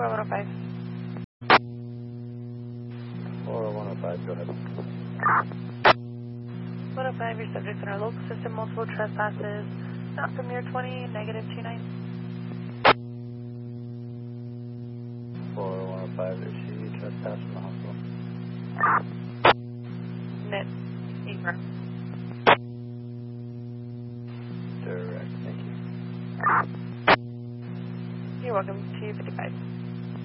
4105. 4105, go ahead. 105, your subject's in our local system, multiple trespasses, not from year 20, negative 29. 4105, is she trespassed from the hospital? Net, Eber. Direct, thank you. You're welcome, 255.